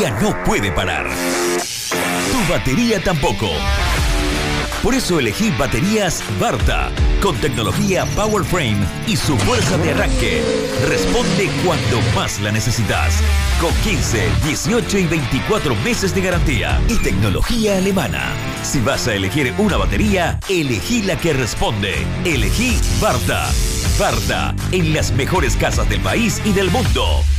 batería no puede parar. Tu batería tampoco. Por eso elegí baterías Varta, con tecnología Power Frame y su fuerza de arranque. Responde cuando más la necesitas. Con 15, 18 y 24 meses de garantía y tecnología alemana. Si vas a elegir una batería, elegí la que responde. Elegí Varta. Varta, en las mejores casas del país y del mundo.